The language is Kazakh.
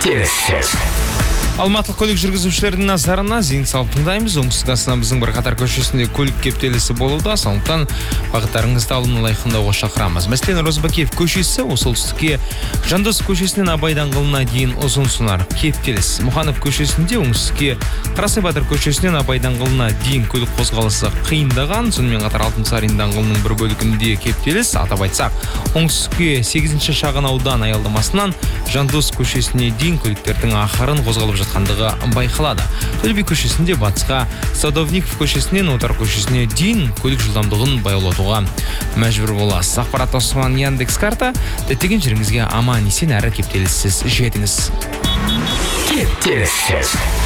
кептеліс. Алматылық көлік жүргізушілердің назарына зейін салып тыңдаймыз. Оңтүстік астанамыздың бірқатар көшесінде көлік кептелісі болуда, сондықтан бағыттарыңызды алдын ала айқындауға шақырамыз. Мәселен, Розыбакиев көшесі солтүстікке Жандос көшесінен Абай даңғылына дейін ұзын сонар кептеліс. Мұханов көшесінде оңтүстікке Қарасай Батыр көшесінен Абай даңғылына дейін көлік қозғалысы қиындаған. Сонымен қатар Алтынсарин даңғылының бір бөлігінде кептеліс. Атап айтсақ, оңтүстікке 8-ші шағын аудан аялдамасынан Жандос көшесіне дейін көліктердің ақырын қозғалып жатқандығы байқалады. Төле би көшесінде батысқа, Садовников көшесінен Отар көшесіне дейін көлік жылдамдығын баяулатуға мәжбүр боласыз. Ақпарат Осман Яндекс карта, діттеген жеріңізге аман есен әрі кептеліссіз жетіңіз. Кептеліс.